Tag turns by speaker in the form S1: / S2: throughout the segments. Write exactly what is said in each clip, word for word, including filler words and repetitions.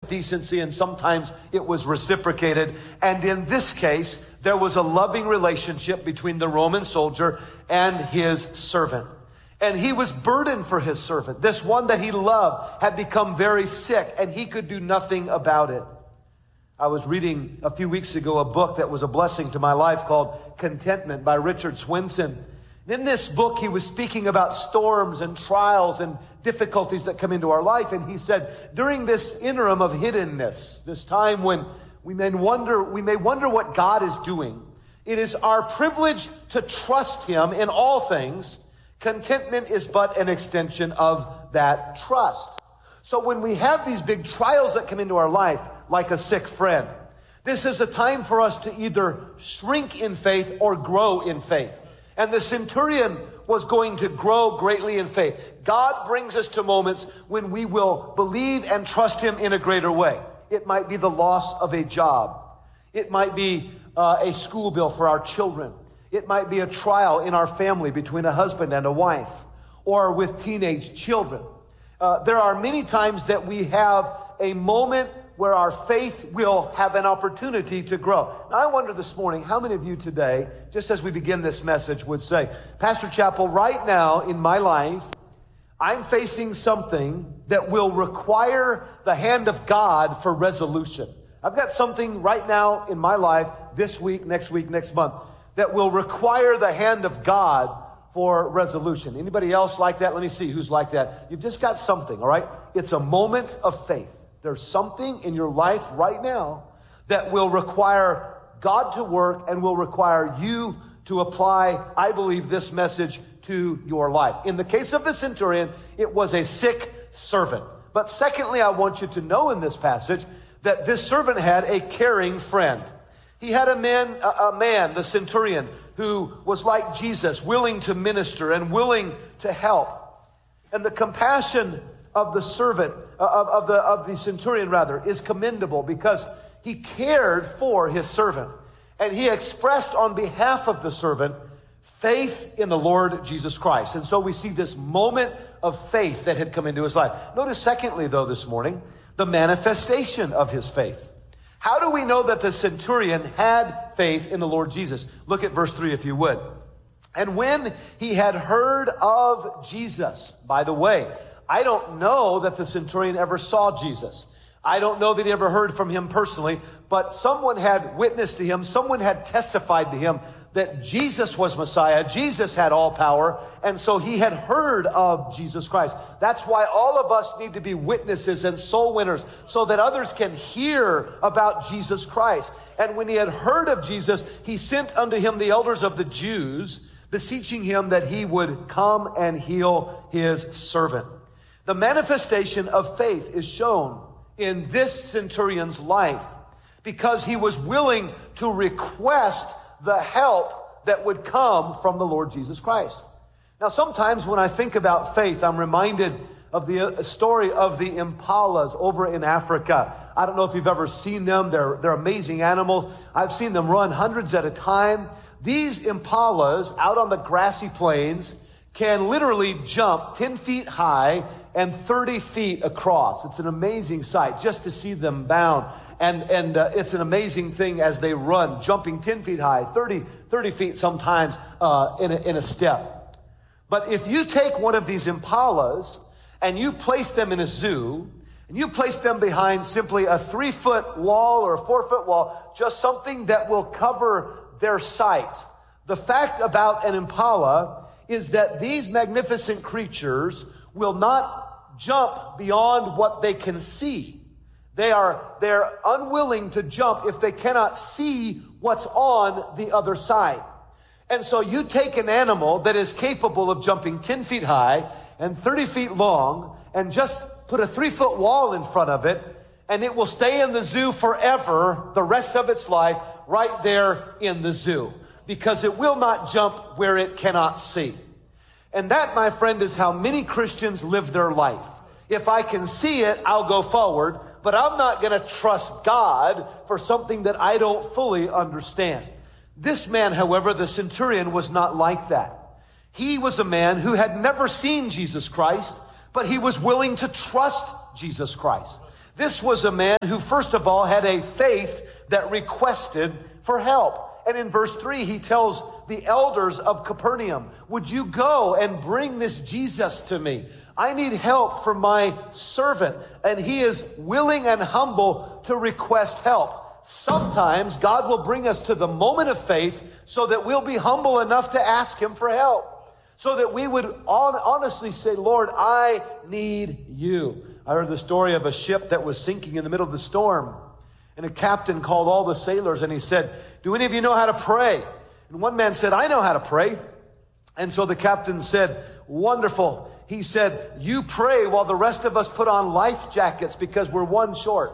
S1: decency, and sometimes it was reciprocated. And in this case, there was a loving relationship between the Roman soldier and his servant. And he was burdened for his servant. This one that he loved had become very sick, and he could do nothing about it. I was reading a few weeks ago a book that was a blessing to my life called Contentment by Richard Swinson. In this book, he was speaking about storms and trials and difficulties that come into our life. And he said, during this interim of hiddenness, this time when we may wonder, we may wonder what God is doing, it is our privilege to trust him in all things. Contentment is but an extension of that trust. So when we have these big trials that come into our life, like a sick friend, this is a time for us to either shrink in faith or grow in faith. And the centurion was going to grow greatly in faith. God brings us to moments when we will believe and trust him in a greater way. It might be the loss of a job. It might be uh, a school bill for our children. It might be a trial in our family between a husband and a wife, or with teenage children. Uh, there are many times that we have a moment where our faith will have an opportunity to grow. Now, I wonder this morning, how many of you today, just as we begin this message, would say, Pastor Chappell, right now in my life, I'm facing something that will require the hand of God for resolution. I've got something right now in my life, this week, next week, next month, that will require the hand of God for resolution. Anybody else like that? Let me see who's like that. You've just got something, all right? It's a moment of faith. There's something in your life right now that will require God to work and will require you to apply, I believe, this message to your life. In the case of the centurion, it was a sick servant. But secondly, I want you to know in this passage that this servant had a caring friend. He had a man, a man, the centurion, who was like Jesus, willing to minister and willing to help. And the compassion of the servant, of, of the of the centurion rather, is commendable because he cared for his servant. And he expressed on behalf of the servant faith in the Lord Jesus Christ. And so we see this moment of faith that had come into his life. Notice secondly, though, this morning, the manifestation of his faith. How do we know that the centurion had faith in the Lord Jesus? Look at verse three, if you would. And when he had heard of Jesus, by the way, I don't know that the centurion ever saw Jesus. I don't know that he ever heard from him personally, but someone had witnessed to him, someone had testified to him that Jesus was Messiah, Jesus had all power, and so he had heard of Jesus Christ. That's why all of us need to be witnesses and soul winners, so that others can hear about Jesus Christ. And when he had heard of Jesus, he sent unto him the elders of the Jews, beseeching him that he would come and heal his servant. The manifestation of faith is shown in this centurion's life because he was willing to request the help that would come from the Lord Jesus Christ. Now, sometimes when I think about faith, I'm reminded of the story of the impalas over in Africa. I don't know if you've ever seen them. They're, they're amazing animals. I've seen them run hundreds at a time. These impalas out on the grassy plains can literally jump ten feet high and thirty feet across. It's an amazing sight just to see them bound. And, and uh, it's an amazing thing as they run, jumping ten feet high, thirty, thirty feet sometimes uh, in, a, in a step. But if you take one of these impalas and you place them in a zoo, and you place them behind simply a three-foot wall or a four-foot wall, just something that will cover their sight. The fact about an impala is that these magnificent creatures will not jump beyond what they can see. They are, they're unwilling to jump if they cannot see what's on the other side. And so you take an animal that is capable of jumping ten feet high and thirty feet long and just put a three foot wall in front of it, and it will stay in the zoo forever, the rest of its life, right there in the zoo, because it will not jump where it cannot see. And that, my friend, is how many Christians live their life. If I can see it, I'll go forward, but I'm not going to trust God for something that I don't fully understand. This man, however, the centurion, was not like that. He was a man who had never seen Jesus Christ, but he was willing to trust Jesus Christ. This was a man who, first of all, had a faith that requested for help. And in verse three, he tells the elders of Capernaum, would you go and bring this Jesus to me? I need help for my servant. And he is willing and humble to request help. Sometimes God will bring us to the moment of faith so that we'll be humble enough to ask him for help. So that we would honestly say, Lord, I need you. I heard the story of a ship that was sinking in the middle of the storm. And a captain called all the sailors and he said, do any of you know how to pray? And one man said, I know how to pray. And so the captain said, wonderful. He said, you pray while the rest of us put on life jackets because we're one short.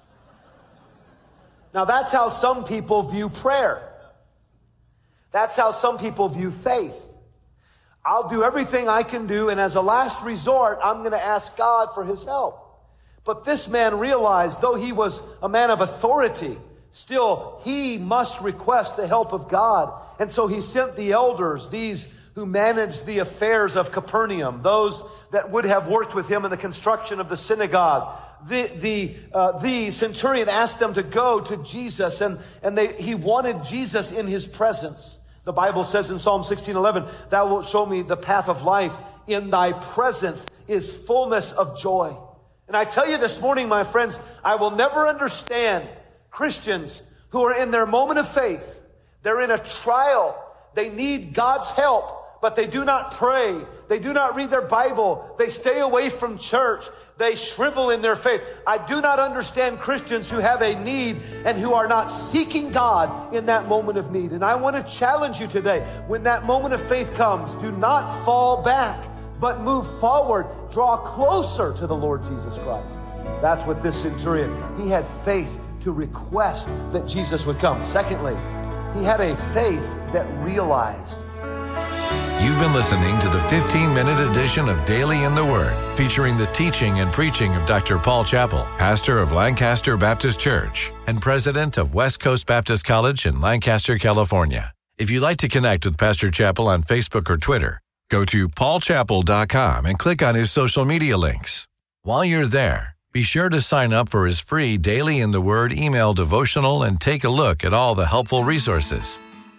S1: Now that's how some people view prayer. That's how some people view faith. I'll do everything I can do, and as a last resort, I'm going to ask God for his help. But this man realized, though he was a man of authority, still he must request the help of God. And so he sent the elders, these who managed the affairs of Capernaum, those that would have worked with him in the construction of the synagogue. The, the, uh, the centurion asked them to go to Jesus, and, and they, he wanted Jesus in his presence. The Bible says in Psalm sixteen eleven, thou wilt show me the path of life. In thy presence is fullness of joy. And I tell you this morning, my friends, I will never understand Christians who are in their moment of faith. They're in a trial. They need God's help, but they do not pray. They do not read their Bible. They stay away from church. They shrivel in their faith. I do not understand Christians who have a need and who are not seeking God in that moment of need. And I want to challenge you today, when that moment of faith comes, do not fall back, but move forward. Draw closer to the Lord Jesus Christ. That's what this centurion, he had faith to request that Jesus would come. Secondly, he had a faith that realized.
S2: You've been listening to the fifteen-minute edition of Daily in the Word, featuring the teaching and preaching of Doctor Paul Chappell, pastor of Lancaster Baptist Church and president of West Coast Baptist College in Lancaster, California. If you'd like to connect with Pastor Chappell on Facebook or Twitter, go to paul chappell dot com and click on his social media links. While you're there, be sure to sign up for his free Daily in the Word email devotional and take a look at all the helpful resources.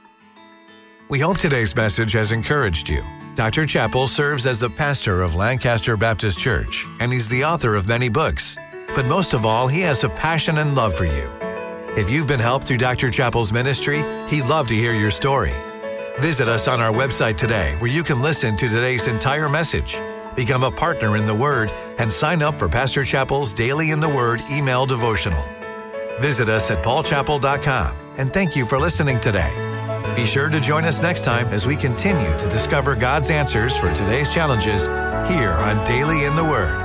S2: We hope today's message has encouraged you. Doctor Chappell serves as the pastor of Lancaster Baptist Church, and he's the author of many books. But most of all, he has a passion and love for you. If you've been helped through Doctor Chappell's ministry, he'd love to hear your story. Visit us on our website today, where you can listen to today's entire message, become a partner in the Word, and sign up for Pastor Chappell's Daily in the Word email devotional. Visit us at paul chappell dot com, and thank you for listening today. Be sure to join us next time as we continue to discover God's answers for today's challenges here on Daily in the Word.